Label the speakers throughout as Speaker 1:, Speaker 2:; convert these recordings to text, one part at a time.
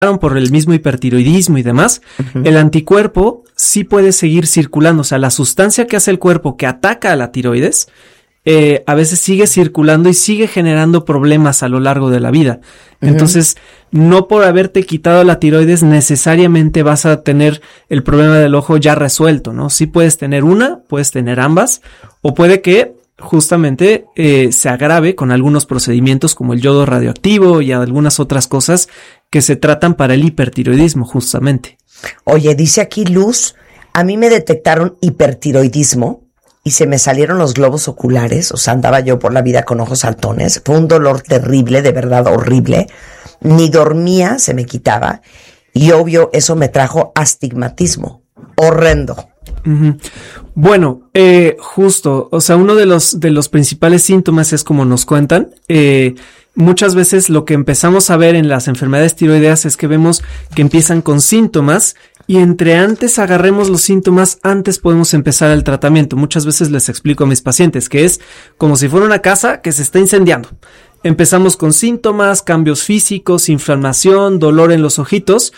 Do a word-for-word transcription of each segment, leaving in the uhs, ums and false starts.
Speaker 1: por el mismo hipertiroidismo y demás, uh-huh. el anticuerpo sí puede seguir circulando. O sea, la sustancia que hace el cuerpo que ataca a la tiroides, eh, a veces sigue circulando y sigue generando problemas a lo largo de la vida. Uh-huh. Entonces, no por haberte quitado la tiroides necesariamente vas a tener el problema del ojo ya resuelto, ¿no? Sí puedes tener una, puedes tener ambas, o puede que justamente eh, se agrave con algunos procedimientos como el yodo radioactivo y algunas otras cosas que se tratan para el hipertiroidismo justamente.
Speaker 2: Oye, dice aquí Luz, a mí me detectaron hipertiroidismo y se me salieron los globos oculares, o sea, andaba yo por la vida con ojos saltones, fue un dolor terrible, de verdad horrible, ni dormía, se me quitaba, y obvio eso me trajo astigmatismo, horrendo.
Speaker 1: Uh-huh. Bueno, eh, justo, o sea, uno de los de los principales síntomas es como nos cuentan, eh, muchas veces lo que empezamos a ver en las enfermedades tiroideas es que vemos que empiezan con síntomas y entre antes agarremos los síntomas, antes podemos empezar el tratamiento. Muchas veces les explico a mis pacientes que es como si fuera una casa que se está incendiando. Empezamos con síntomas, cambios físicos, inflamación, dolor en los ojitos.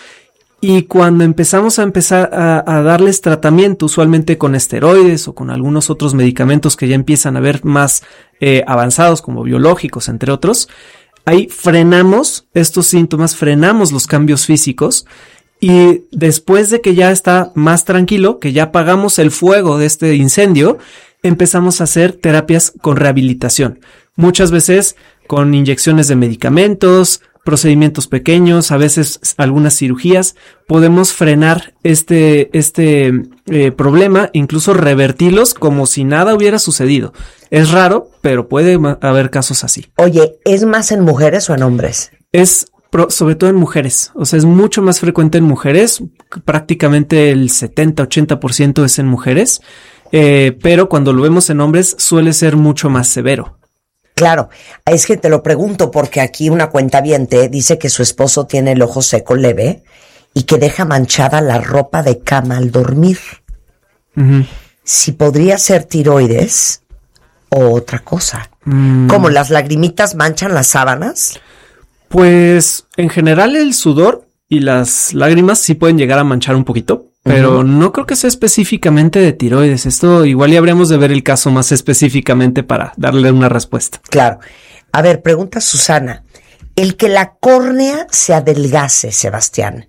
Speaker 1: Y cuando empezamos a empezar a, a darles tratamiento, usualmente con esteroides o con algunos otros medicamentos que ya empiezan a ver más eh, avanzados, como biológicos, entre otros, ahí frenamos estos síntomas, frenamos los cambios físicos y después de que ya está más tranquilo, que ya apagamos el fuego de este incendio, empezamos a hacer terapias con rehabilitación. Muchas veces con inyecciones de medicamentos, procedimientos pequeños, a veces algunas cirugías, podemos frenar este, este eh, problema, incluso revertirlos como si nada hubiera sucedido. Es raro, pero puede haber casos así.
Speaker 2: Oye, ¿es más en mujeres o en hombres?
Speaker 1: Es pro, sobre todo en mujeres, o sea, es mucho más frecuente en mujeres, prácticamente el setenta a ochenta por ciento es en mujeres, eh, pero cuando lo vemos en hombres suele ser mucho más severo.
Speaker 2: Claro, es que te lo pregunto porque aquí una cuentaviente dice que su esposo tiene el ojo seco leve y que deja manchada la ropa de cama al dormir. Uh-huh. Si podría ser tiroides o otra cosa. Mm. ¿Cómo las lagrimitas manchan las sábanas?
Speaker 1: Pues en general el sudor y las lágrimas sí pueden llegar a manchar un poquito. Pero uh-huh. no creo que sea específicamente de tiroides. Esto igual ya habríamos de ver el caso más específicamente para darle una respuesta.
Speaker 2: Claro. A ver, pregunta Susana. El que la córnea se adelgace, Sebastián,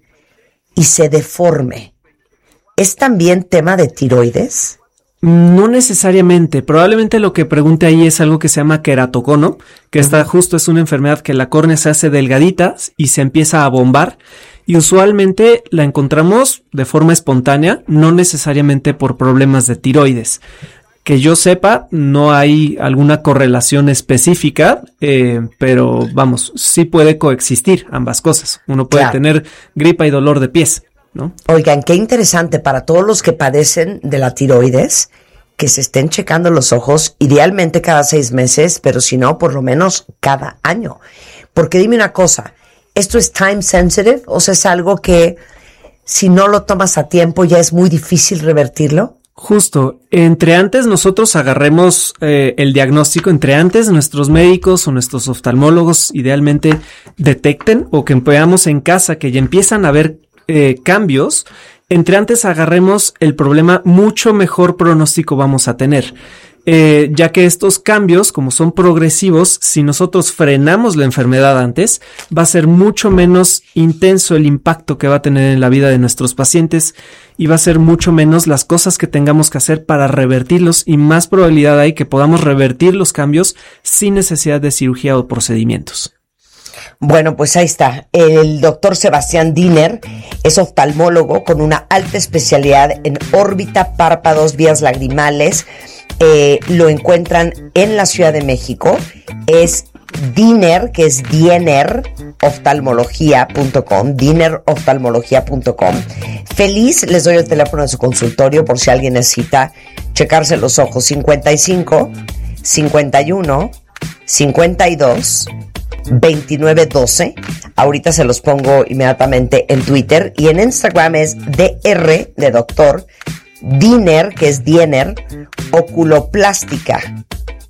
Speaker 2: y se deforme, ¿es también tema de tiroides?
Speaker 1: No necesariamente. Probablemente lo que pregunte ahí es algo que se llama queratocono, que uh-huh. esta justo es una enfermedad que la córnea se hace delgadita y se empieza a bombar. Y usualmente la encontramos de forma espontánea, no necesariamente por problemas de tiroides. Que yo sepa, no hay alguna correlación específica, eh, pero vamos, sí puede coexistir ambas cosas. Uno puede claro. tener gripa y dolor de pies, ¿no?
Speaker 2: Oigan, qué interesante para todos los que padecen de la tiroides, que se estén checando los ojos, idealmente cada seis meses, pero si no, por lo menos cada año. Porque dime una cosa, ¿esto es time sensitive? O sea, ¿es algo que si no lo tomas a tiempo ya es muy difícil revertirlo?
Speaker 1: Justo. Entre antes nosotros agarremos eh, el diagnóstico, entre antes nuestros médicos o nuestros oftalmólogos idealmente detecten o que veamos en casa que ya empiezan a haber eh, cambios, entre antes agarremos el problema, mucho mejor pronóstico vamos a tener. Eh, ya que estos cambios, como son progresivos, si nosotros frenamos la enfermedad antes, va a ser mucho menos intenso el impacto que va a tener en la vida de nuestros pacientes y va a ser mucho menos las cosas que tengamos que hacer para revertirlos y más probabilidad hay que podamos revertir los cambios sin necesidad de cirugía o procedimientos.
Speaker 2: Bueno, pues ahí está. El doctor Sebastián Diener es oftalmólogo con una alta especialidad en órbita, párpados, vías lagrimales. Eh, lo encuentran en la Ciudad de México. Es Diener, que es diener oftalmología punto com, diener oftalmología punto com. Feliz, les doy el teléfono de su consultorio por si alguien necesita checarse los ojos. cincuenta y cinco, cincuenta y uno, cincuenta y dos, veintinueve doce. Ahorita se los pongo inmediatamente en Twitter y en Instagram es dr de doctor Diener, que es Diener Oculoplástica.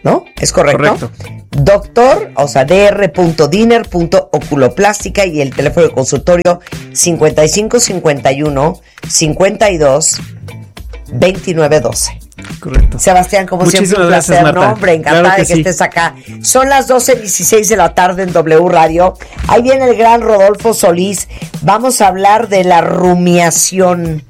Speaker 2: ¿no? ¿Es correcto?
Speaker 1: Correcto.
Speaker 2: Doctor, o sea, dr.diner.oculoplástica y el teléfono de consultorio cincuenta y cinco cincuenta y uno cincuenta y dos veintinueve doce.
Speaker 1: Correcto.
Speaker 2: Sebastián, como
Speaker 1: Muchísimas
Speaker 2: siempre, un
Speaker 1: gracias,
Speaker 2: placer,
Speaker 1: Marta.
Speaker 2: ¿no? Hombre, encantada
Speaker 1: Claro que
Speaker 2: de que
Speaker 1: sí.
Speaker 2: estés acá. Son las doce dieciséis de la tarde en W Radio. Ahí viene el gran Rodolfo Solís. Vamos a hablar de la rumiación.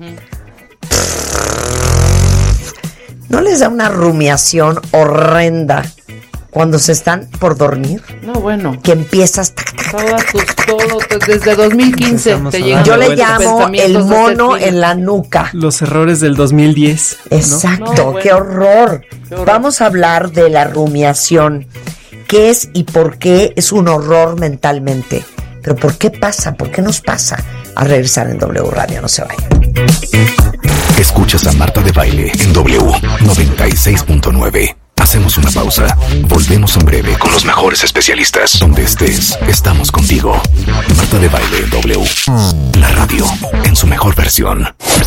Speaker 2: ¿No les da una rumiación horrenda cuando se están por dormir?
Speaker 3: No, bueno.
Speaker 2: Que empiezas... tac, tac,
Speaker 3: Todas tus, todo, desde dos mil quince
Speaker 1: Empezamos
Speaker 3: te
Speaker 1: a
Speaker 3: llegan.
Speaker 1: dar
Speaker 2: yo le
Speaker 1: vueltas.
Speaker 2: llamo el
Speaker 3: pensamientos de
Speaker 2: mono
Speaker 3: hacer
Speaker 2: en la nuca.
Speaker 1: Los errores del dos mil diez. ¿no?
Speaker 2: Exacto,
Speaker 3: No, bueno.
Speaker 2: qué, horror.
Speaker 3: Qué horror.
Speaker 2: Vamos a hablar de la rumiación. ¿Qué es y por qué es un horror mentalmente? Pero ¿por qué pasa? ¿Por qué nos pasa? A regresar en W Radio, no se vayan.
Speaker 4: Escuchas a Marta de Baile en W noventa y seis punto nueve. Hacemos una pausa. Volvemos en breve con los mejores especialistas. Donde estés, estamos contigo. Marta de Baile en W. La radio en su mejor versión.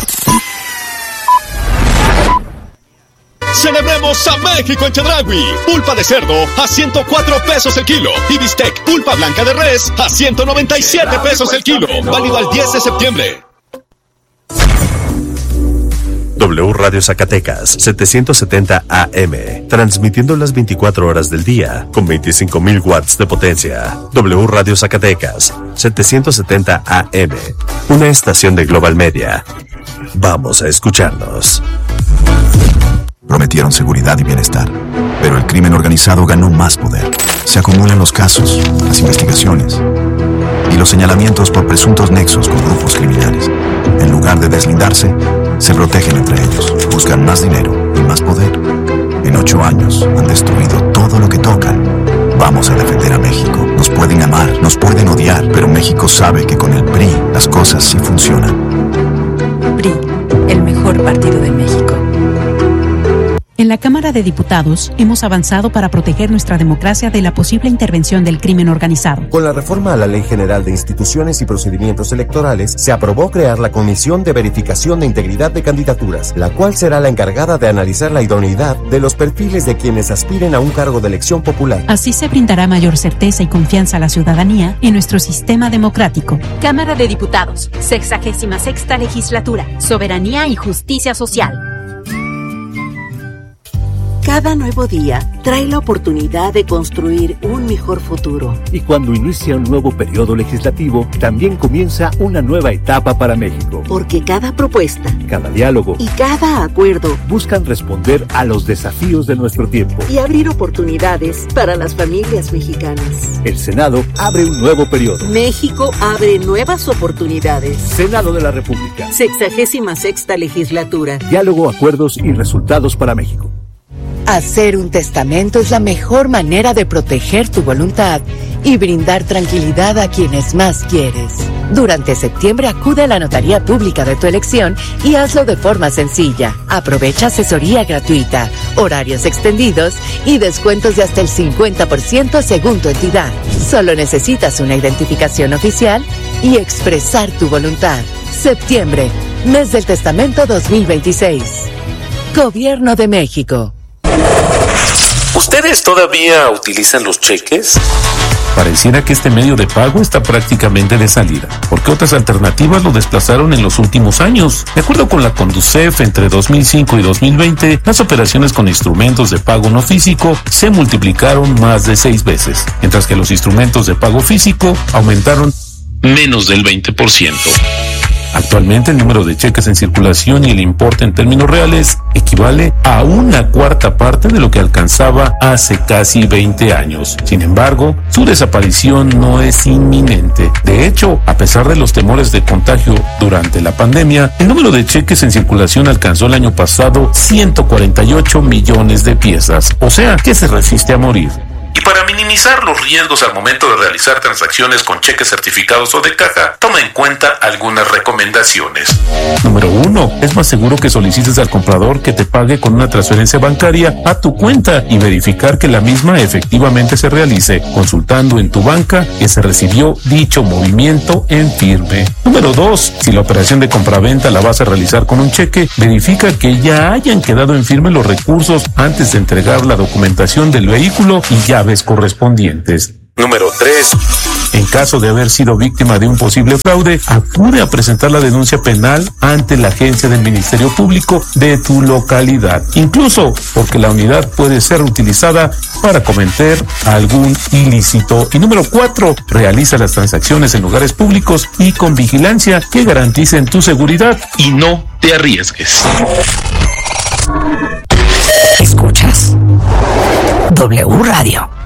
Speaker 5: Celebremos a México en Chedraui. Pulpa de cerdo a ciento cuatro pesos el kilo. Y bistec pulpa blanca de res a ciento noventa y siete pesos el kilo. Válido al diez de septiembre.
Speaker 6: W Radio Zacatecas, setecientos setenta A M, transmitiendo las veinticuatro horas del día, con veinticinco mil watts de potencia. W Radio Zacatecas, setecientos setenta A M, una estación de Global Media. Vamos a escucharnos.
Speaker 7: Prometieron seguridad y bienestar, pero el crimen organizado ganó más poder. Se acumulan los casos, las investigaciones y los señalamientos por presuntos nexos con grupos criminales. En lugar de deslindarse, se protegen entre ellos, buscan más dinero y más poder. En ocho años han destruido todo lo que tocan. Vamos a defender a México. Nos pueden amar, nos pueden odiar, pero México sabe que con el P R I las cosas sí funcionan.
Speaker 8: P R I, el mejor partido de México. En la Cámara de Diputados hemos avanzado para proteger nuestra democracia de la posible intervención del crimen organizado.
Speaker 9: Con la reforma a la Ley General de Instituciones y Procedimientos Electorales, se aprobó crear la Comisión de Verificación de Integridad de Candidaturas, la cual será la encargada de analizar la idoneidad de los perfiles de quienes aspiren a un cargo de elección popular.
Speaker 8: Así se brindará mayor certeza y confianza a la ciudadanía en nuestro sistema democrático.
Speaker 10: Cámara de Diputados, sexagésima sexta legislatura, soberanía y justicia social.
Speaker 11: Cada nuevo día trae la oportunidad de construir un mejor futuro.
Speaker 12: Y cuando inicia un nuevo periodo legislativo, también comienza una nueva etapa para México.
Speaker 11: Porque cada propuesta,
Speaker 12: cada diálogo
Speaker 11: y cada acuerdo
Speaker 12: buscan responder a los desafíos de nuestro tiempo
Speaker 11: y abrir oportunidades para las familias mexicanas.
Speaker 12: El Senado abre un nuevo periodo.
Speaker 11: México abre nuevas oportunidades.
Speaker 12: Senado de la República.
Speaker 11: Sexagésima sexta legislatura.
Speaker 12: Diálogo, acuerdos y resultados para México.
Speaker 13: Hacer un testamento es la mejor manera de proteger tu voluntad y brindar tranquilidad a quienes más quieres. Durante septiembre acude a la notaría pública de tu elección y hazlo de forma sencilla. Aprovecha asesoría gratuita, horarios extendidos y descuentos de hasta el cincuenta por ciento según tu entidad. Solo necesitas una identificación oficial y expresar tu voluntad. Septiembre, mes del testamento dos mil veintiséis. Gobierno de México.
Speaker 14: ¿Ustedes todavía utilizan los cheques? Pareciera que este medio de pago está prácticamente de salida, porque otras alternativas lo desplazaron en los últimos años. De acuerdo con la Conducef, entre dos mil cinco y dos mil veinte, las operaciones con instrumentos de pago no físico se multiplicaron más de seis veces, mientras que los instrumentos de pago físico aumentaron menos del veinte por ciento. Actualmente el número de cheques en circulación y el importe en términos reales equivale a una cuarta parte de lo que alcanzaba hace casi veinte años. Sin embargo, su desaparición no es inminente. De hecho, a pesar de los temores de contagio durante la pandemia, el número de cheques en circulación alcanzó el año pasado ciento cuarenta y ocho millones de piezas, o sea, que se resiste a morir. Y para minimizar los riesgos al momento de realizar transacciones con cheques certificados o de caja, toma en cuenta algunas recomendaciones. Número uno. Es más seguro que solicites al comprador que te pague con una transferencia bancaria a tu cuenta y verificar que la misma efectivamente se realice, consultando en tu banca que se recibió dicho movimiento en firme. Número Número dos, si la operación de compraventa la vas a realizar con un cheque, verifica que ya hayan quedado en firme los recursos antes de entregar la documentación del vehículo y llaves correspondientes. Número tres. En caso de haber sido víctima de un posible fraude, acude a presentar la denuncia penal ante la agencia del Ministerio Público de tu localidad, incluso porque la unidad puede ser utilizada para cometer algún ilícito. Y número cuatro, realiza las transacciones en lugares públicos y con vigilancia que garanticen tu seguridad y no te arriesgues.
Speaker 15: Escuchas W Radio.